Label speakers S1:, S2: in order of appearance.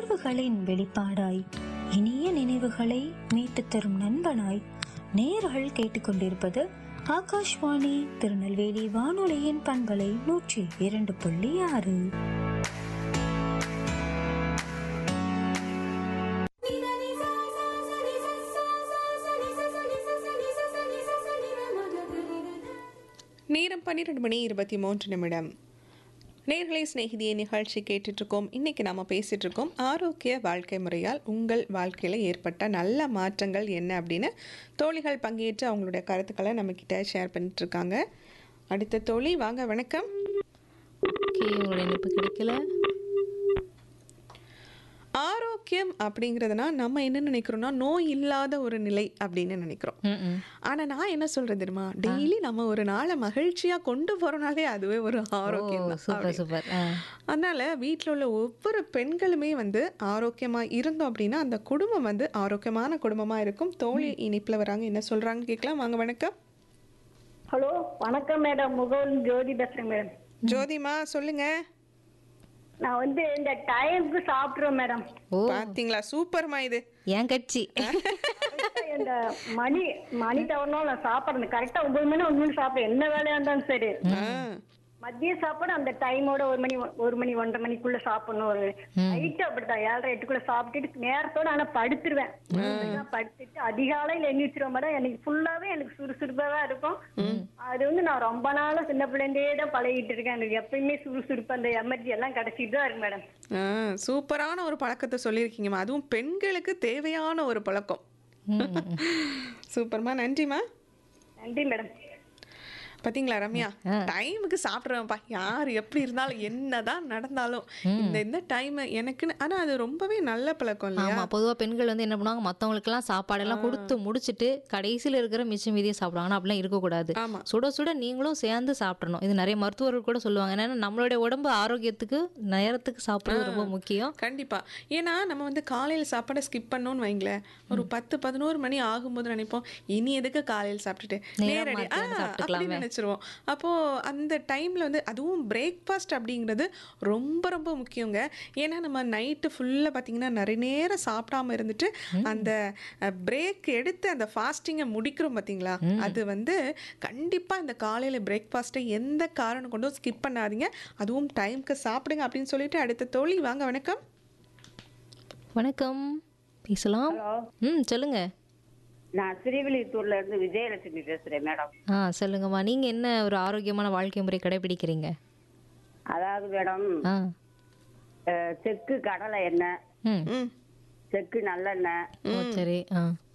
S1: உணர்வுகளின் வெளிப்பாடாய் இனிய நினைவுகளை மீட்டுத் தரும் நண்பனாய் நேயர்கள் கேட்டுக்கொண்டிருப்பது ஆகாஷ்வாணி திருநெல்வேலி வானொலியின் பண்பலை 102.6.
S2: நேரம் 12:23. நேர்களை சிநேகிதியை நிகழ்ச்சி கேட்டுட்ருக்கோம். இன்றைக்கி நம்ம பேசிகிட்ருக்கோம் ஆரோக்கிய வாழ்க்கை முறையால் உங்கள் வாழ்க்கையில் ஏற்பட்ட நல்ல மாற்றங்கள் என்ன அப்படின்னு தோழிகள் பங்கேற்று அவங்களுடைய கருத்துக்களை நம்மக்கிட்ட ஷேர் பண்ணிட்டுருக்காங்க. அடுத்த தோழி வாங்க, வணக்கம்.
S3: உங்களுடைய இணைப்பு கிடைக்கல.
S2: ஆரோக்கியம் அப்படிங்கிறதுனா நம்ம என்ன நினைக்கிறோம்னா நோய் இல்லாத ஒரு நிலை அப்படின்னு நினைக்கிறோம். ஆனால் நான் என்ன சொல்கிறது தெரியுமா, டெய்லி நம்ம ஒரு நாளை மகிழ்ச்சியாக கொண்டு போகிறோனாலே அதுவே ஒரு ஆரோக்கியம் தான்.
S3: Super super.
S2: அதனால் வீட்டில் உள்ள ஒவ்வொரு பெண்களுமே ஆரோக்கியமாக இருந்தோம் அப்படின்னா அந்த குடும்பம் ஆரோக்கியமான குடும்பமாக இருக்கும். தோழி இனிப்பில் வராங்க, என்ன சொல்கிறாங்க கேட்கலாம். வாங்க, வணக்கம்.
S4: ஹலோ, வணக்கம் மேடம். முகவன் ஜோதி பேசுறேன் மேடம்.
S2: ஜோதிமா சொல்லுங்க.
S4: நான் இந்த டைமுக்கு சாப்பிடுறேன் மேடம்.
S2: பாத்தீங்களா, சூப்பர்மா. இது
S3: என் கட்சி.
S4: இந்த மணி தவறுனாலும் நான் சாப்பிடுறேன் கரெக்டா 9 மணி 1 மணி சாப்பிடுறேன். என்ன வேலையா இருந்தாலும் சரி. மதிய சாப்பாடு அந்த டைமோட 1 மணி 1:30 மணிக்குள்ள சாப்பிடணும். ஒரு நைட்டு அப்படித்தான் 7:30 8க்குள்ள சாப்பிட்டுட்டு நேரத்தோட ஆனா படுத்துருவேன். படுத்துட்டு அதிகாலையில எண்ணிச்சிருவேன் மேடம். எனக்கு ஃபுல்லாவே எனக்கு சுறுசுறுப்பாவே இருக்கும். அது நான் ரொம்ப நாளா சின்ன பிள்ளைண்டே தான் பழகிட்டு இருக்கேன். எனக்கு எப்பயுமே சுறுசுறுப்பு அந்த எமர்ஜி எல்லாம் கிடைச்சிட்டு தான் இருக்கு மேடம்.
S2: சூப்பரான ஒரு பழக்கத்தை சொல்லியிருக்கீங்கம்மா. அதுவும் பெண்களுக்கு தேவையான ஒரு பழக்கம். சூப்பர்மா, நன்றிம்மா.
S4: நன்றி மேடம்.
S2: பார்த்தீங்களா ரம்யா, டைமுக்கு சாப்பிட்றேன்ப்பா, யார் எப்படி இருந்தாலும் என்னதான் நடந்தாலும் இந்த டைம் எனக்குன்னு. ஆனால் அது ரொம்பவே நல்ல பழக்கம் இல்லையா?
S3: ஆமாம், பொதுவாக பெண்கள் என்ன பண்ணுவாங்க, மற்றவங்களுக்குலாம் சாப்பாடெல்லாம் கொடுத்து முடிச்சுட்டு கடைசியில் இருக்கிற மிச்சம் மீதியை சாப்பிடுவாங்க. ஆனால் அப்படிலாம் இருக்கக்கூடாது. சுட சுட நீங்களும் சேர்ந்து சாப்பிடணும். இது நிறைய மருத்துவர்கள் கூட சொல்லுவாங்க. ஏன்னா நம்மளுடைய உடம்பு ஆரோக்கியத்துக்கு நேரத்துக்கு சாப்பிட்றது ரொம்ப முக்கியம்.
S2: கண்டிப்பாக. ஏன்னா நம்ம காலையில் சாப்பாடை ஸ்கிப் பண்ணோன்னு வைங்களேன், ஒரு 10-11 மணி ஆகும்போது நினைப்போம், இனி எதுக்கு காலையில் சாப்பிட்டுட்டு நேரடி சாப்பிட்டுக்கலாமே வச்சிருவோம். அப்போ அந்த டைம்ல அதுவும் பிரேக்ஃபாஸ்ட் அப்படிங்கிறது ரொம்ப ரொம்ப முக்கியங்க. ஏன்னா நம்ம நைட்டு ஃபுல்லாக பார்த்தீங்கன்னா நிறைய நேரம் சாப்பிடாம இருந்துட்டு அந்த பிரேக் எடுத்து அந்த ஃபாஸ்டிங்கை முடிக்கிறோம் பார்த்தீங்களா, அது கண்டிப்பாக இந்த காலையில் பிரேக்ஃபாஸ்ட்டை எந்த காரணம் கொண்டும் ஸ்கிப் பண்ணாதீங்க. அதுவும் டைமுக்கு சாப்பிடுங்க அப்படின்னு சொல்லிட்டு அடுத்த தோழி வாங்க, வணக்கம்.
S3: வணக்கம், பேசலாம். சொல்லுங்க.
S5: நான் திருவிழித்தூர்ல இருந்து விஜயலட்சுமி பேசுறேன் மேடம்.
S3: சொல்லுங்கம்மா, நீங்க என்ன ஒரு ஆரோக்கியமான வாழ்க்கை முறை கடைபிடிக்கிறீங்க?
S5: அதாவது மேடம், செக்கு கடலை எண்ணெய், செக்கு நல்லெண்ணெய்,
S3: சரி,